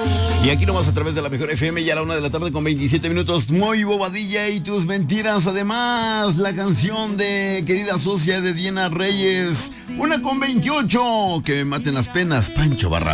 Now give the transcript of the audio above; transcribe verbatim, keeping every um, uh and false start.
Y aquí nomás a través de la Mejor F M, ya a la una de la tarde con veintisiete minutos. Muy Bobadilla y tus mentiras. Además, la canción de Querida Socia de Diana Reyes. Una con veintiocho. Que me maten las penas, Pancho Barra.